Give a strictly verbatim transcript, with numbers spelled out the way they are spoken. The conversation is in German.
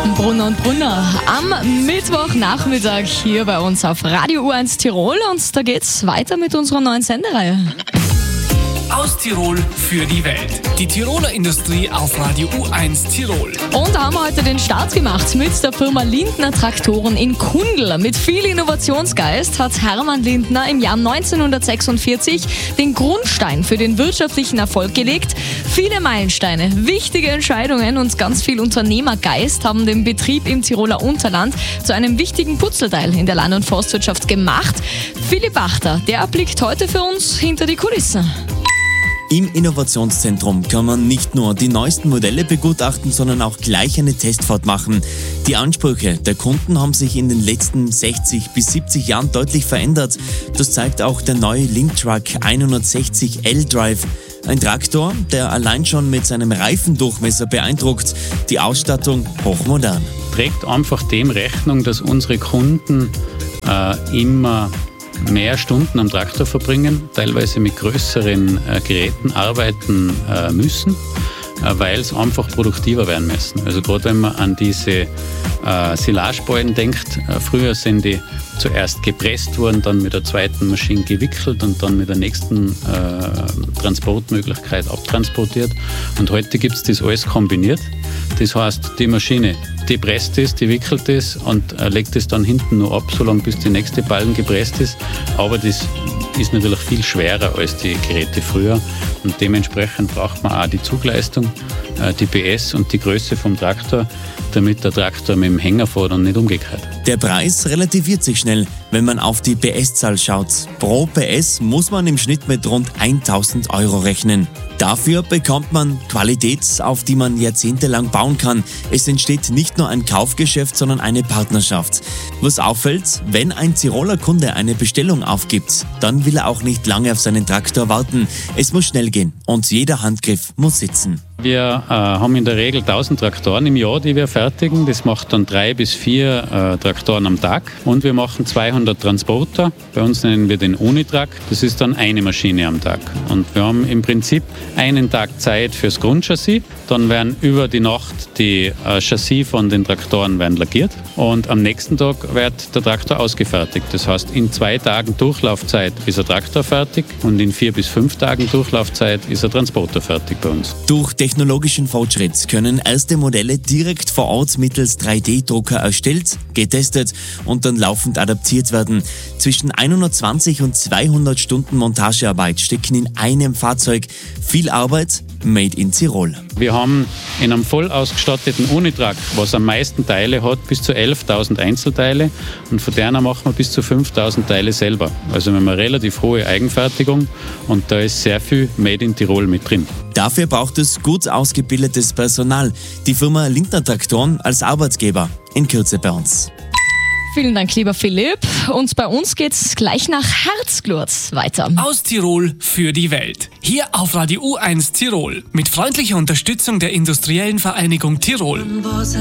Brunner und Brunner am Mittwochnachmittag hier bei uns auf Radio U eins Tirol und da geht's weiter mit unserer neuen Sendereihe. Aus Tirol für die Welt. Die Tiroler Industrie auf Radio U eins Tirol. Und da haben wir heute den Start gemacht mit der Firma Lindner Traktoren in Kundl. Mit viel Innovationsgeist hat Hermann Lindner im Jahr neunzehnhundertsechsundvierzig den Grundstein für den wirtschaftlichen Erfolg gelegt. Viele Meilensteine, wichtige Entscheidungen und ganz viel Unternehmergeist haben den Betrieb im Tiroler Unterland zu einem wichtigen Puzzleteil in der Land- und Forstwirtschaft gemacht. Philipp Wachter, der blickt heute für uns hinter die Kulissen. Im Innovationszentrum kann man nicht nur die neuesten Modelle begutachten, sondern auch gleich eine Testfahrt machen. Die Ansprüche der Kunden haben sich in den letzten sechzig bis siebzig Jahren deutlich verändert. Das zeigt auch der neue Linktruck hundertsechzig L-Drive. Ein Traktor, der allein schon mit seinem Reifendurchmesser beeindruckt. Die Ausstattung hochmodern. Trägt einfach dem Rechnung, dass unsere Kunden äh, immer mehr Stunden am Traktor verbringen, teilweise mit größeren äh, Geräten arbeiten äh, müssen, äh, weil es einfach produktiver werden müssen. Also gerade wenn man an diese äh, Silageballen denkt, äh, früher sind die zuerst gepresst worden, dann mit der zweiten Maschine gewickelt und dann mit der nächsten äh, Transportmöglichkeit abtransportiert. Und heute gibt es das alles kombiniert. Das heißt, die Maschine, die presst ist, die wickelt ist und äh, legt es dann hinten nur ab, solange bis die nächste Ballen gepresst ist. Aber das ist natürlich viel schwerer als die Geräte früher und dementsprechend braucht man auch die Zugleistung, äh, die P S und die Größe vom Traktor, damit der Traktor mit dem Hänger fährt und nicht umgekehrt. Der Preis relativiert sich schnell, wenn man auf die P S-Zahl schaut. Pro P S muss man im Schnitt mit rund tausend Euro rechnen. Dafür bekommt man Qualität, auf die man jahrzehntelang bauen kann. Es entsteht nicht nur ein Kaufgeschäft, sondern eine Partnerschaft. Was auffällt, wenn ein Tiroler Kunde eine Bestellung aufgibt, dann will er auch nicht lange auf seinen Traktor warten. Es muss schnell gehen und jeder Handgriff muss sitzen. Wir äh, haben in der Regel tausend Traktoren im Jahr, die wir fertigen. Das macht dann drei bis vier äh, Traktoren am Tag. Und wir machen zweihundert Transporter. Bei uns nennen wir den Unitrack. Das ist dann eine Maschine am Tag. Und wir haben im Prinzip einen Tag Zeit fürs Grundchassis. Dann werden über die Nacht die äh, Chassis von den Traktoren werden lackiert. Und am nächsten Tag wird der Traktor ausgefertigt. Das heißt, in zwei Tagen Durchlaufzeit ist der Traktor fertig und in vier bis fünf Tagen Durchlaufzeit ist der Transporter fertig bei uns. Durch technologischen Fortschritt können erste Modelle direkt vor Ort mittels drei D Drucker erstellt, getestet und dann laufend adaptiert werden. Zwischen hundertzwanzig und zweihundert Stunden Montagearbeit stecken in einem Fahrzeug. Viel Arbeit, made in Tirol. Wir haben in einem voll ausgestatteten Unitrack, was am meisten Teile hat, bis zu elftausend Einzelteile und von denen machen wir bis zu fünftausend Teile selber. Also wir haben eine relativ hohe Eigenfertigung und da ist sehr viel made in Tirol mit drin. Dafür braucht es gut ausgebildetes Personal. Die Firma Lindner Traktoren als Arbeitgeber. In Kürze bei uns. Vielen Dank, lieber Philipp. Und bei uns geht's gleich nach Herzglurz weiter. Aus Tirol für die Welt. Hier auf Radio U eins Tirol. Mit freundlicher Unterstützung der Industriellen Vereinigung Tirol.